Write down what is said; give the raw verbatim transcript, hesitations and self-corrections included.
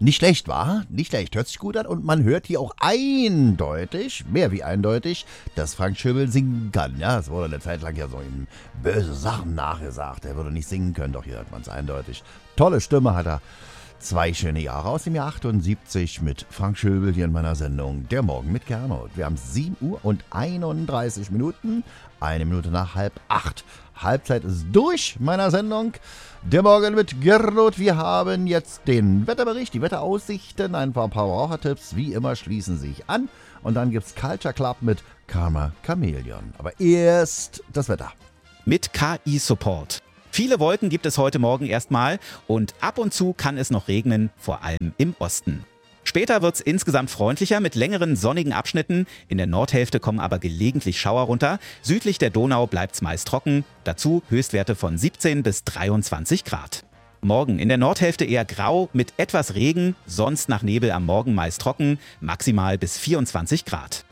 Nicht schlecht, war? Nicht schlecht, hört sich gut an und man hört hier auch eindeutig, mehr wie eindeutig, dass Frank Schöbel singen kann. Ja, es wurde eine Zeit lang ja so ihm böse Sachen nachgesagt. Er würde nicht singen können, doch hier hört man es eindeutig. Tolle Stimme hat er. Zwei schöne Jahre aus dem Jahr achtundsiebzig mit Frank Schöbel hier in meiner Sendung Der Morgen mit Gernot. Wir haben sieben Uhr und einunddreißig Minuten, eine Minute nach halb acht. Halbzeit ist durch meiner Sendung. Der Morgen mit Gernot. Wir haben jetzt den Wetterbericht, die Wetteraussichten, ein paar Verbrauchertipps, wie immer schließen sich an. Und dann gibt's Culture Club mit Karma Chameleon. Aber erst das Wetter. Mit K I-Support. Viele Wolken gibt es heute Morgen erstmal und ab und zu kann es noch regnen, vor allem im Osten. Später wird es insgesamt freundlicher mit längeren sonnigen Abschnitten. In der Nordhälfte kommen aber gelegentlich Schauer runter. Südlich der Donau bleibt es meist trocken. Dazu Höchstwerte von siebzehn bis dreiundzwanzig Grad. Morgen in der Nordhälfte eher grau mit etwas Regen, sonst nach Nebel am Morgen meist trocken, maximal bis vierundzwanzig Grad.